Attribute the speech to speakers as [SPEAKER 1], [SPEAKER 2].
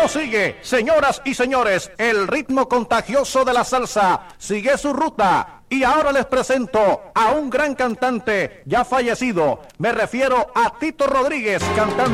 [SPEAKER 1] Sigue, señoras y señores, el ritmo contagioso de la salsa sigue su ruta y ahora les presento a un gran cantante ya fallecido. Me refiero a Tito Rodríguez cantando